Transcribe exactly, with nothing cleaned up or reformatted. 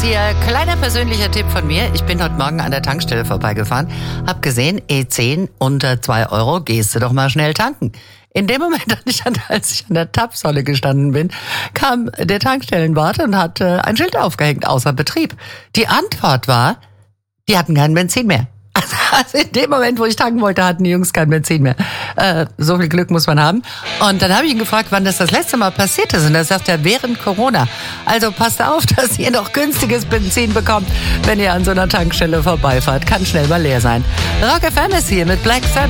hier. Kleiner persönlicher Tipp von mir. Ich bin heute Morgen an der Tankstelle vorbeigefahren, hab gesehen, E zehn unter zwei Euro, gehst du doch mal schnell tanken. In dem Moment, als ich an der Tapfsäule gestanden bin, kam der Tankstellenwart und hat äh, ein Schild aufgehängt, außer Betrieb. Die Antwort war, die hatten kein Benzin mehr. Also in dem Moment, wo ich tanken wollte, hatten die Jungs kein Benzin mehr. Äh, so viel Glück muss man haben. Und dann habe ich ihn gefragt, wann das das letzte Mal passiert ist. Und er sagt er, während Corona. Also passt auf, dass ihr noch günstiges Benzin bekommt, wenn ihr an so einer Tankstelle vorbeifahrt. Kann schnell mal leer sein. Rock F M ist hier mit Black Sabbath.